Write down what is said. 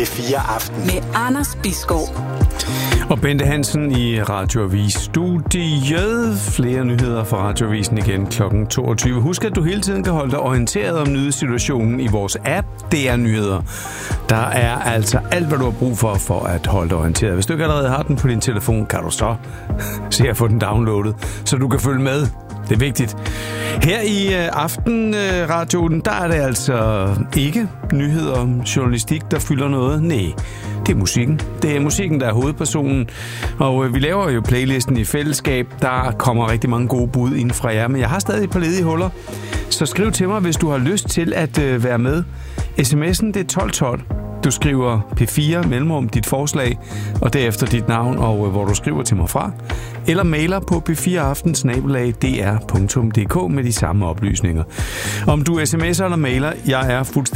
P4 Aften med Anders Bisgaard og Bente Hansen i Radioavis-studiet. Flere nyheder fra Radioavisen igen kl. 22. Husk, at du hele tiden kan holde dig orienteret om nyhedssituationen i vores app. Det er nyheder. Der er altså alt, hvad du har brug for at holde dig orienteret. Hvis du ikke allerede har den på din telefon, kan du så se at få den downloadet, så du kan følge med. Det er vigtigt. Her i Aftenradioen, der er det altså ikke nyheder om journalistik, der fylder noget. Nej, det er musikken. Det er musikken, der er hovedpersonen. Og vi laver jo playlisten i fællesskab. Der kommer rigtig mange gode bud ind fra jer, men jeg har stadig et par ledige huller. Så skriv til mig, hvis du har lyst til at være med. SMS'en, det er 1212. Du skriver P4 mellemrum dit forslag, og derefter dit navn og hvor du skriver til mig fra. Eller mailer på p4aften@dr.dk med de samme oplysninger. Om du sms'er eller mailer, jeg er fuldstændig